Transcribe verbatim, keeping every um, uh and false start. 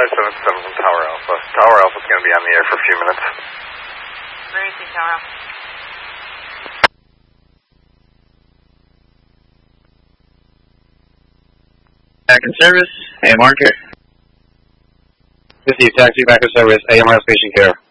five seven seven from Tower Alpha. Tower Alpha's going to be on the air for a few minutes. Where is he, Tower Alpha? Back in service, A M R care. This is taxi back in service, A M R station care.